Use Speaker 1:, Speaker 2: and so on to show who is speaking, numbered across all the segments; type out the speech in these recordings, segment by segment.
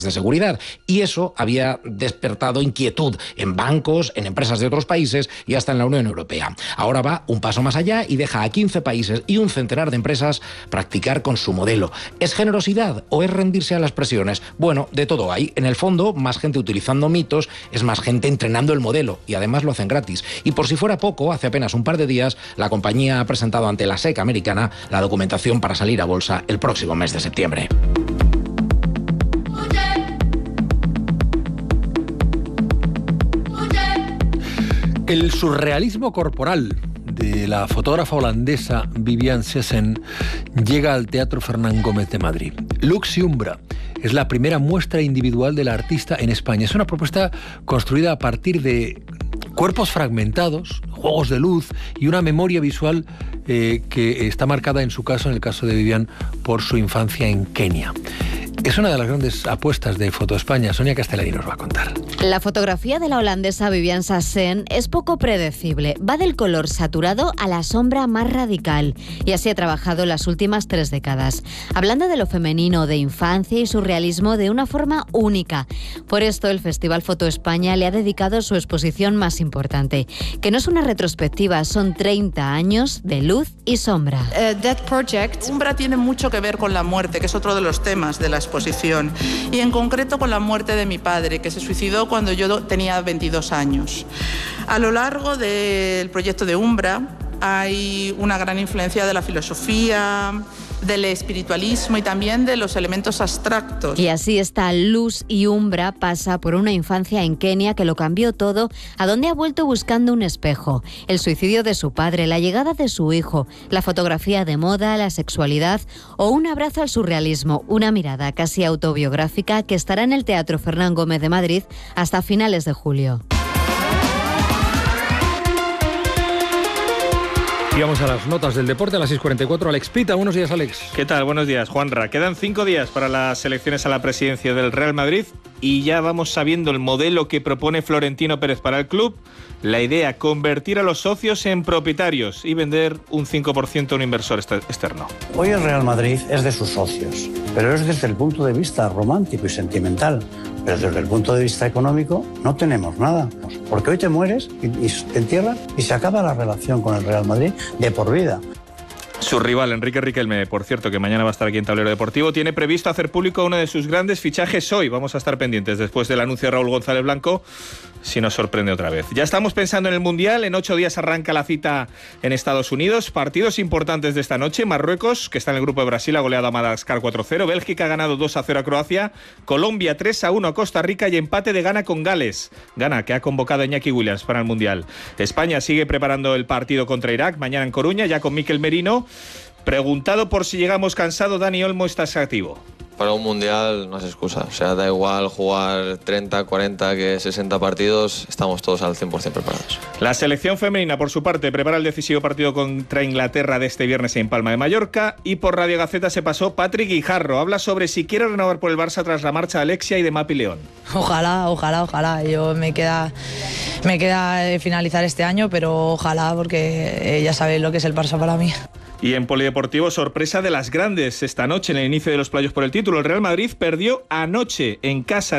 Speaker 1: de seguridad, y eso había despertado inquietud en bancos, en empresas de otros países y hasta en la Unión Europea. Ahora va un paso más allá y deja a 15 países y un centenar de empresas practicar con su modelo. ¿Es generosidad o es rendirse a las presiones? Bueno, de todo hay. En el fondo, más gente utilizando mitos es más gente entrenando el modelo, y además lo hacen gratis. Y por si fuera poco, hace apenas un par de días, la compañía ha presentado ante la SEC americana la documentación para salir a bolsa el próximo mes de septiembre.
Speaker 2: El surrealismo corporal de la fotógrafa holandesa Viviane Sissen llega al Teatro Fernán Gómez de Madrid. Lux y Umbra es la primera muestra individual de la artista en España. Es una propuesta construida a partir de cuerpos fragmentados, juegos de luz y una memoria visual que está marcada, en su caso, en el caso de Viviane, por su infancia en Kenia. Es una de las grandes apuestas de Foto España. Sonia Castellani nos va a contar.
Speaker 3: La fotografía de la holandesa Viviane Sissen es poco predecible. Va del color saturado a la sombra más radical. Y así ha trabajado las últimas 3 décadas. Hablando de lo femenino, de infancia y surrealismo de una forma única. Por esto, el Festival Foto España le ha dedicado su exposición más importante. Que no es una retrospectiva, son 30 años de luz y sombra.
Speaker 4: Umbra tiene mucho que ver con la muerte, que es otro de los temas de la exposición, y en concreto con la muerte de mi padre, que se suicidó cuando yo tenía 22 años. A lo largo del proyecto de Umbra hay una gran influencia de la filosofía, del espiritualismo y también de los elementos abstractos.
Speaker 3: Y así esta Luz y Umbra pasa por una infancia en Kenia que lo cambió todo, a donde ha vuelto buscando un espejo. El suicidio de su padre, la llegada de su hijo, la fotografía de moda, la sexualidad o un abrazo al surrealismo, una mirada casi autobiográfica que estará en el Teatro Fernán Gómez de Madrid hasta finales de julio.
Speaker 2: Y vamos a las notas del deporte a las 6:44. Alex Pita, buenos días, Alex.
Speaker 5: ¿Qué tal? Buenos días, Juanra. Quedan 5 días para las elecciones a la presidencia del Real Madrid y ya vamos sabiendo el modelo que propone Florentino Pérez para el club. La idea, convertir a los socios en propietarios y vender un 5% a un inversor externo.
Speaker 6: Hoy el Real Madrid es de sus socios, pero es desde el punto de vista romántico y sentimental. Pero desde el punto de vista económico no tenemos nada. Porque hoy te mueres y te entierran y se acaba la relación con el Real Madrid de por vida.
Speaker 5: Su rival, Enrique Riquelme, por cierto, que mañana va a estar aquí en Tablero Deportivo, tiene previsto hacer público uno de sus grandes fichajes hoy. Vamos a estar pendientes después del anuncio de Raúl González Blanco, si nos sorprende otra vez. Ya estamos pensando en el Mundial. En 8 días arranca la cita en Estados Unidos. Partidos importantes de esta noche. Marruecos, que está en el grupo de Brasil, ha goleado a Madagascar 4-0. Bélgica ha ganado 2-0 a Croacia. Colombia 3-1 a Costa Rica y empate de Ghana con Gales. Ghana, que ha convocado a Iñaki Williams para el Mundial. España sigue preparando el partido contra Irak, mañana en Coruña, ya con Mikel Merino. Preguntado por si llegamos cansados, Dani Olmo está activo.
Speaker 7: Para un mundial no es excusa, o sea, da igual jugar 30, 40 que 60 partidos, estamos todos al 100% preparados.
Speaker 5: La selección femenina, por su parte, prepara el decisivo partido contra Inglaterra de este viernes en Palma de Mallorca, y por Radio Gaceta se pasó Patrick Guijarro. Habla sobre si quiere renovar por el Barça tras la marcha de Alexia y de Mapi León.
Speaker 8: Ojalá. Yo me queda finalizar este año, pero ojalá, porque ya sabéis lo que es el Barça para mí.
Speaker 5: Y en polideportivo, sorpresa de las grandes esta noche en el inicio de los playoffs por el título. El Real Madrid perdió anoche en casa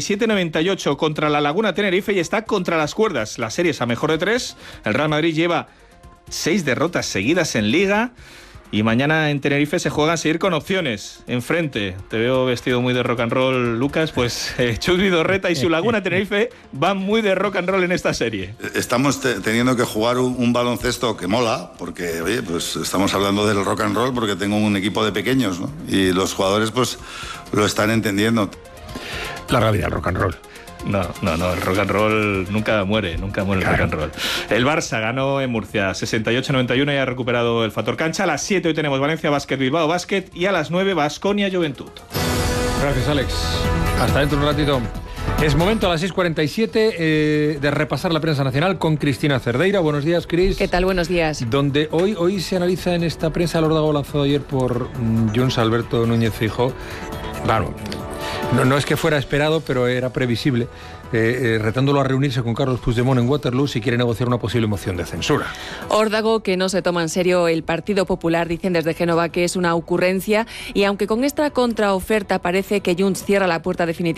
Speaker 5: 97-98 contra la Laguna Tenerife y está contra las cuerdas. La serie es a mejor de 3. El Real Madrid lleva 6 derrotas seguidas en Liga. Y mañana en Tenerife se juegan a seguir con opciones. Enfrente, te veo vestido muy de rock and roll, Lucas, pues Chus Vidorreta y su Laguna Tenerife van muy de rock and roll en esta serie.
Speaker 9: Estamos teniendo que jugar un baloncesto que mola, porque oye, pues estamos hablando del rock and roll porque tengo un equipo de pequeños, ¿no? Y los jugadores pues lo están entendiendo.
Speaker 2: La realidad del rock and roll.
Speaker 5: No, el rock and roll nunca muere el rock and roll. El Barça ganó en Murcia 68-91 y ha recuperado el factor cancha. A las 7 hoy tenemos Valencia Basket, Bilbao Basket, y a las 9 Baskonia Juventud.
Speaker 2: Gracias, Alex. Hasta dentro de un ratito. Es momento a las 6:47 de repasar la prensa nacional con Cristina Cerdeira. Buenos días, Cris.
Speaker 10: ¿Qué tal? Buenos días.
Speaker 2: Donde hoy se analiza en esta prensa el órdago lanzado ayer por Junts Alberto Núñez Feijóo. Claro, no es que fuera esperado, pero era previsible, retándolo a reunirse con Carlos Puigdemont en Waterloo si quiere negociar una posible moción de censura.
Speaker 10: Órdago que no se toma en serio el Partido Popular, dicen desde Génova que es una ocurrencia, y aunque con esta contraoferta parece que Junts cierra la puerta definitiva